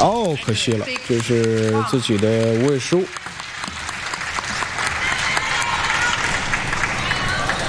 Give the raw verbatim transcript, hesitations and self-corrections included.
哦，可惜了，这是自己的无谓失误。